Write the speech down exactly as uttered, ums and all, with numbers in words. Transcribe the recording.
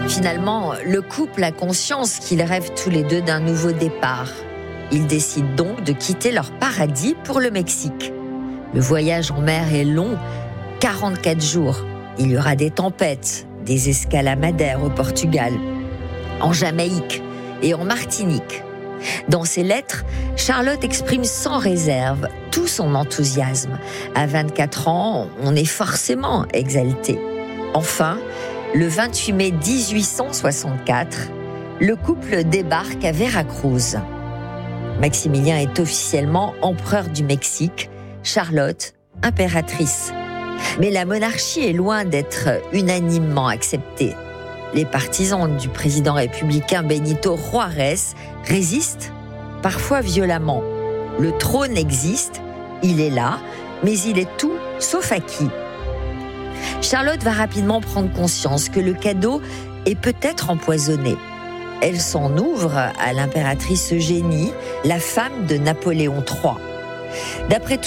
Finalement, le couple a conscience qu'ils rêvent tous les deux d'un nouveau départ. Ils décident donc de quitter leur paradis pour le Mexique. Le voyage en mer est long, quarante-quatre jours. Il y aura des tempêtes, des escales à Madère au Portugal, en Jamaïque et en Martinique. Dans ses lettres, Charlotte exprime sans réserve tout son enthousiasme. À vingt-quatre ans, on est forcément exalté. Enfin, le vingt-huit mai dix-huit cent soixante-quatre, le couple débarque à Veracruz. Maximilien est officiellement empereur du Mexique, Charlotte, impératrice. Mais la monarchie est loin d'être unanimement acceptée. Les partisans du président républicain Benito Juárez résistent, parfois violemment. Le trône existe, il est là, mais il est tout sauf acquis. Charlotte va rapidement prendre conscience que le cadeau est peut-être empoisonné. Elle s'en ouvre à l'impératrice Eugénie, la femme de Napoléon trois. D'après